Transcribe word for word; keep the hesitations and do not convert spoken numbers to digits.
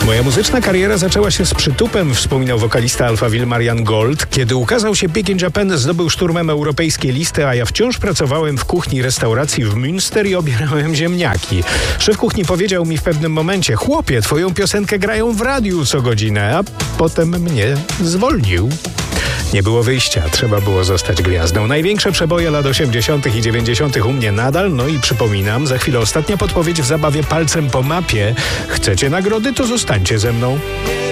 Moja muzyczna kariera zaczęła się z przytupem, wspominał wokalista Alphaville Marian Gold. Kiedy ukazał się Big in Japan, zdobył szturmem europejskie listy, a ja wciąż pracowałem w kuchni restauracji w Münster i obierałem ziemniaki. Szef kuchni powiedział mi w pewnym momencie: chłopie, twoją piosenkę grają w radiu co godzinę, a potem mnie zwolnił. Nie było wyjścia, trzeba było zostać gwiazdą. Największe przeboje lat osiemdziesiątych i dziewięćdziesiątych u mnie nadal, no i przypominam, za chwilę ostatnia podpowiedź w zabawie palcem po mapie. Chcecie nagrody, to zostańcie ze mną.